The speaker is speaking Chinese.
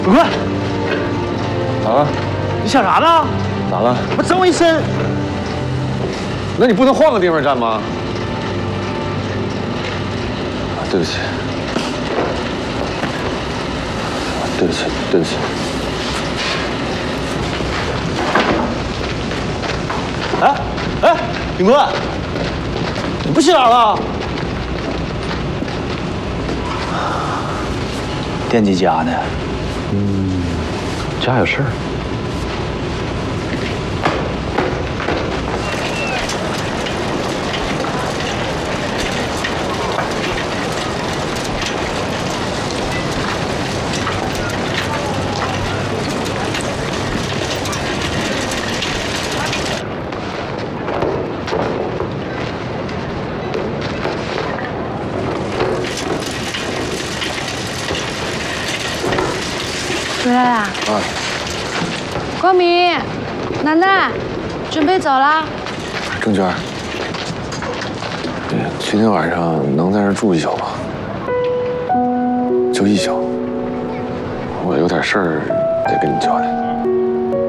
滚！ 啊？ 你想啥呢？ 咋了？ 我整我一身。 那你不能换个地方站吗？啊，对不起。对不起，对不起。 哎，顶哥，你不洗澡了？惦记家呢？ 家有事儿。 回来啦！ 啊， 光明，楠楠，准备走了。 郑娟，今天晚上能在这儿住一宿吗？就一宿。我有点事儿得跟你交代。